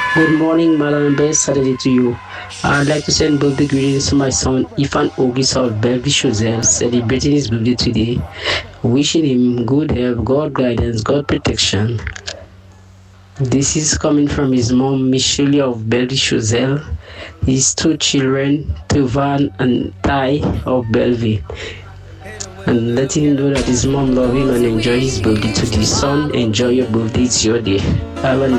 Good morning, Malam, and best Saturday to you. I'd like to send birthday greetings to my son Ifan Ogis of Belvi Chozel, celebrating his birthday today. Wishing him good health, God guidance, God protection. This is coming from his mom, Michelle of Belvi Chozel, his two children, Tuvan and Tai of Belvi, and letting him know that his mom loves him and enjoy his birthday today. Son, enjoy your birthday, it's your day. Have a